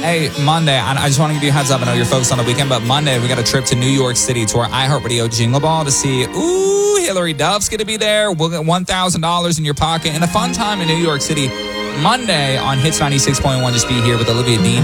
Hey, Monday, I just want to give you a heads up. I know you're focused on the weekend, but Monday we got a trip to New York City to our iHeartRadio Jingle Ball to see, Hillary Duff's going to be there. We'll get $1,000 in your pocket and a fun time in New York City. Monday on Hits 96.1. Just be here with Olivia Dean.